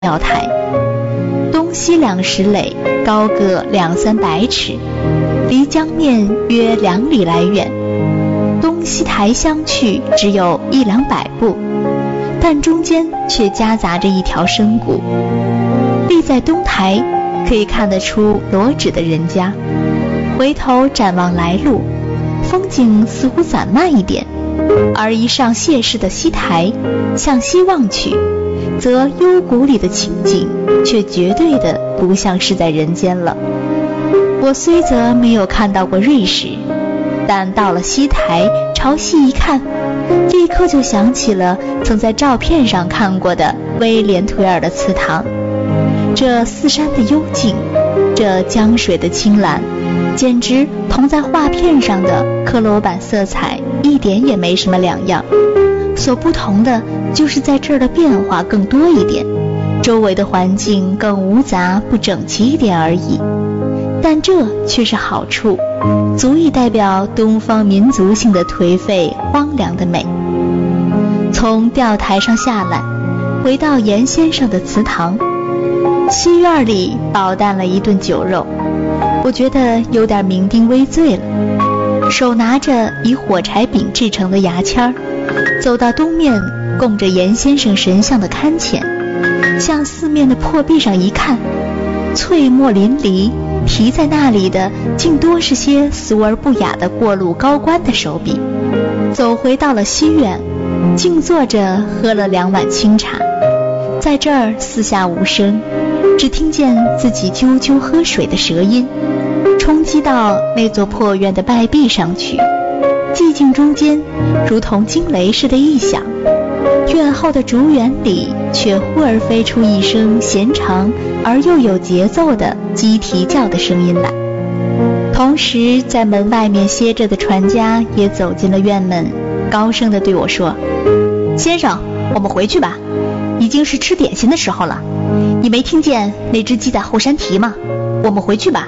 钓台，东西两石垒，高个200-300尺，离江面约2里来远，东西台相去只有100-200步，但中间却夹杂着一条深谷。立在东台，可以看得出裸指的人家，回头展望来路，风景似乎散漫一点，而一上谢氏的西台，向西望去，则幽谷里的情景却绝对的不像是在人间了。我虽则没有看到过瑞士，但到了西台，朝西一看，立刻就想起了曾在照片上看过的威廉图尔的祠堂。这四山的幽静，这江水的清蓝，简直同在画片上的克罗版色彩一点也没什么两样。所不同的就是在这儿的变化更多一点，周围的环境更无杂不整齐一点而已。但这却是好处，足以代表东方民族性的颓废荒凉的美。从钓台上下来，回到严先生的祠堂，西院里饱啖了一顿酒肉，我觉得有点酩酊微醉了，手拿着以火柴饼制成的牙签，走到东面供着严先生神像的龛前，向四面的破壁上一看，翠墨淋漓，题在那里的竟多是些俗而不雅的过路高官的手笔。走回到了西院，静坐着喝了2碗清茶，在这儿四下无声，只听见自己啾啾喝水的舌音冲击到那座破院的败壁上去，寂静中间如同惊雷似的异响，院后的竹园里却忽而飞出一声弦长而又有节奏的鸡啼叫的声音来。同时在门外面歇着的船家也走进了院门，高声地对我说：先生，我们回去吧，已经是吃点心的时候了。你没听见那只鸡在后山啼吗？我们回去吧。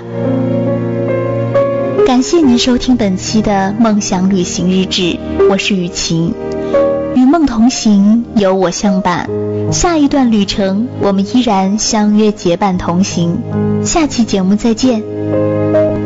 感谢您收听本期的梦想旅行日志，我是雨晴，与梦同行，有我相伴。下一段旅程我们依然相约结伴同行，下期节目再见。